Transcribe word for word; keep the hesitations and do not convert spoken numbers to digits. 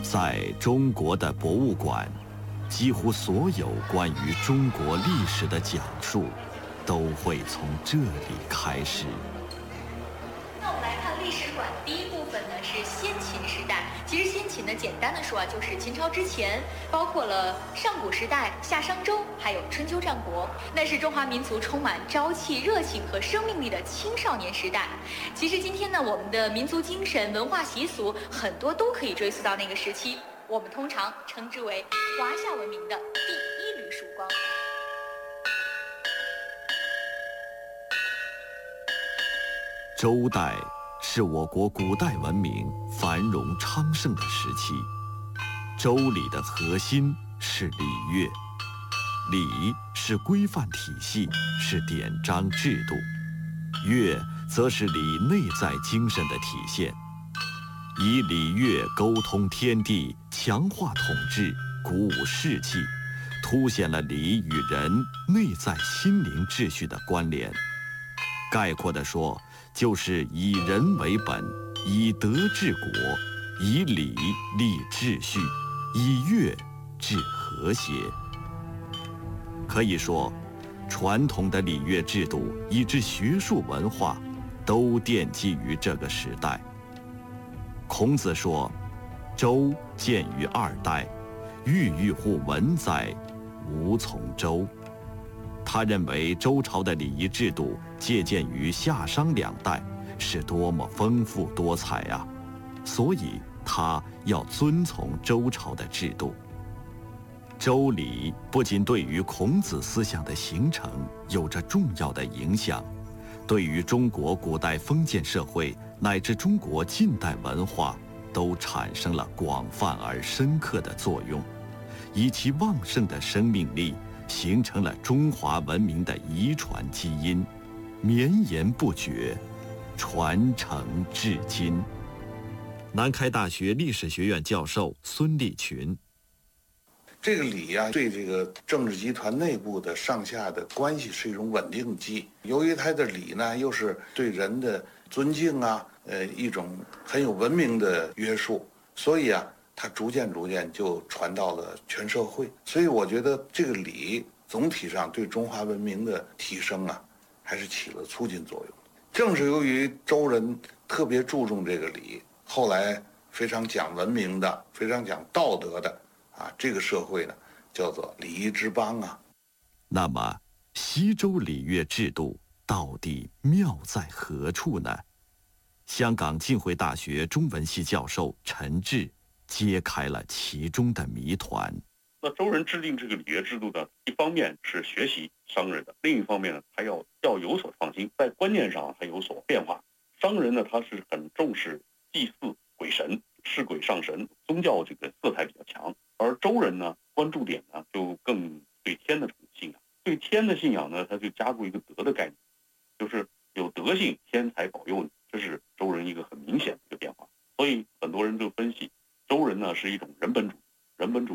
在中国的博物馆，几乎所有关于中国历史的讲述，都会从这里开始。 那我们来看历史馆第一部分呢，是先秦时代。其实先秦呢，简单的说啊，就是秦朝之前，包括了上古时代、夏商周，还有春秋战国，那是中华民族充满朝气、热情和生命力的青少年时代。其实今天呢，我们的民族精神、文化习俗很多都可以追溯到那个时期，我们通常称之为华夏文明的第一缕曙光。 周代是我国古代文明繁荣昌盛的时期。周礼的核心是礼乐，礼是规范体系，是典章制度；乐则是礼内在精神的体现。以礼乐沟通天地，强化统治，鼓舞士气，凸显了礼与人内在心灵秩序的关联。概括地说，就是以人为本，以德治国，以礼立秩序，以乐治和谐。可以说，传统的礼乐制度以至学术文化，都奠基于这个时代。孔子说：“周建于二代，郁郁乎文哉，吾从周。”他认为周朝的礼仪制度借鉴于夏商两代，是多么丰富多彩啊！所以他要遵从周朝的制度。周礼不仅对于孔子思想的形成有着重要的影响，对于中国古代封建社会乃至中国近代文化都产生了广泛而深刻的作用，以其旺盛的生命力形成了中华文明的遗传基因，绵延不绝，传承至今。南开大学历史学院教授孙立群： 这个礼啊，对这个政治集团内部的上下的关系是一种稳定剂。由于它的礼呢，又是对人的尊敬啊，呃，一种很有文明的约束，所以啊，它逐渐逐渐就传到了全社会。所以我觉得这个礼总体上对中华文明的提升啊，还是起了促进作用。正是由于周人特别注重这个礼，后来非常讲文明的、非常讲道德的啊，这个社会呢，叫做礼仪之邦啊。 那么，西周礼乐制度到底妙在何处呢？香港浸会大学中文系教授陈志揭开了其中的谜团。 那周人制定这个礼乐制度呢，一方面是学习商人的，另一方面呢，他要要有所创新，在观念上还有所变化。商人呢，他是很重视祭祀鬼神，祀鬼上神，宗教这个色彩比较强。而周人呢，关注点呢就更对天的这种信仰，对天的信仰呢，他就加入一个德的概念，就是有德性，天才保佑你，这是周人一个很明显的一个变化。所以很多人就分析，周人呢是一种人本主义，人本主义。